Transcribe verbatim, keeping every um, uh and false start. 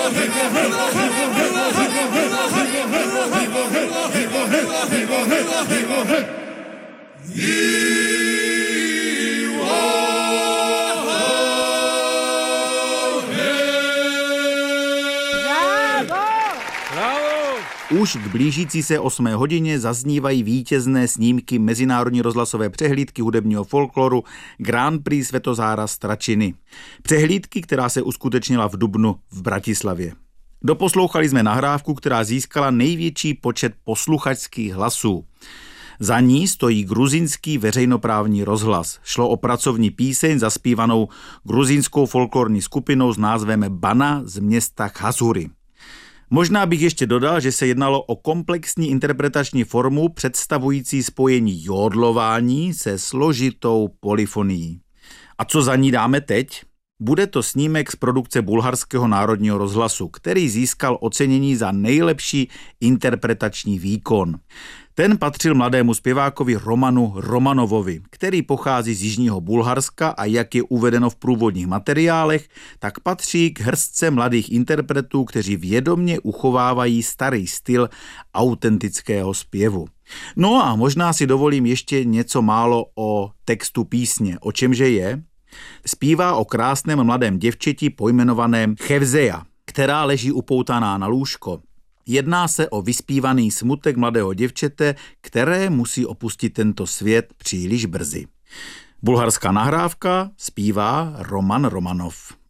Už k blížící se osmé hodině zaznívají vítězné snímky Mezinárodní rozhlasové přehlídky hudebního folkloru Grand Prix Světozára Stračiny. Přehlídky, která se uskutečnila v dubnu v Bratislavě. Doposlouchali jsme nahrávku, která získala největší počet posluchačských hlasů. Za ní stojí gruzínský veřejnoprávní rozhlas. Šlo o pracovní píseň zaspívanou gruzínskou folklorní skupinou s názvem Bana z města Chasury. Možná bych ještě dodal, že se jednalo o komplexní interpretační formu představující spojení jódlování se složitou polyfonií. A co za ní dáme teď? Bude to snímek z produkce Bulharského národního rozhlasu, který získal ocenění za nejlepší interpretační výkon. Ten patřil mladému zpěvákovi Romanu Romanovovi, který pochází z jižního Bulharska a jak je uvedeno v průvodních materiálech, tak patří k hrstce mladých interpretů, kteří vědomě uchovávají starý styl autentického zpěvu. No a možná si dovolím ještě něco málo o textu písně. O čemže je? Zpívá o krásném mladém děvčeti pojmenovaném Chevzeja, která leží upoutaná na lůžko. Jedná se o vyspívaný smutek mladého děvčete, které musí opustit tento svět příliš brzy. Bulharská nahrávka zpívá Roman Romanov.